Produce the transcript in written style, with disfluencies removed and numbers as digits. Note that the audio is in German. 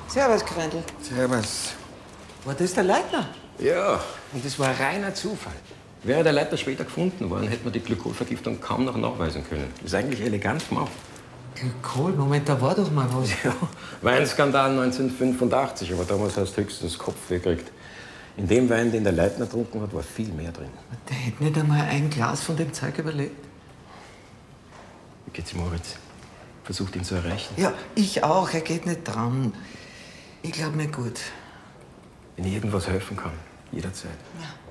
Servus, Grendel. Servus. War das der Leitner? Ja, und das war reiner Zufall. Wäre der Leiter später gefunden worden, hätte man die Glykolvergiftung kaum noch nachweisen können. Das ist eigentlich elegant gemacht. Glykol? Moment, da war doch mal was. Ja, Weinskandal 1985, aber damals hast du höchstens Kopfweh gekriegt. In dem Wein, den der Leitner getrunken hat, war viel mehr drin. Der hätte nicht einmal ein Glas von dem Zeug überlebt. Wie geht's Moritz? Versucht ihn zu erreichen. Ja, ich auch. Er geht nicht dran. Ich glaube mir gut. Wenn ich irgendwas helfen kann, jederzeit. Ja.